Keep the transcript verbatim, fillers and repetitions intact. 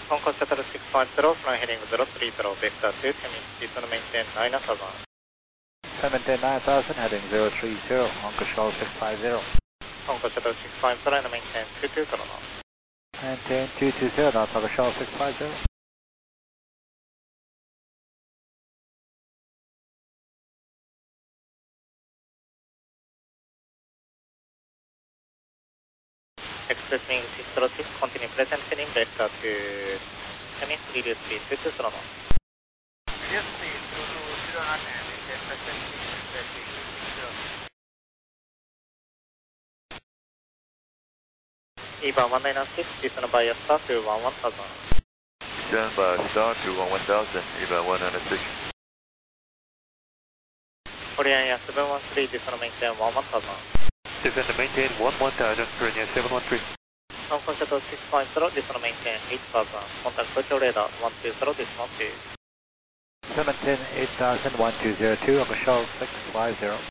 Hong Kong Shuttle six five zero, flying heading zero three zero, vector two, Chemist, please maintain nine thousand. Maintain nine thousand, heading zero three zero, Hong Kong Shuttle six five zero. Hong Kong Shuttle six five zero, and maintain two two zero knots. Maintain two two zero knots, Hong Kong Shuttle six five zero. Express wing six zero six, continue present heading vector to Chemist, reduce speed two two zero knots. Reduce speed two two zero knots and maintain present express wing six zero six. E-bound one nine six, descend by a star to one one thousand. Stand by star to one one thousand, E-bound one nine six. Korean Air seven one three, descend maintain one one thousand. Descend to maintain one one thousand, Korean Air seven one three. Hong Kong Shuttle six five zero, descend maintain eight thousand. Contact Tokyo radar one two zero, decimal two. Maintain eight thousand, one two zero two, Hong Kong Shuttle six five zero.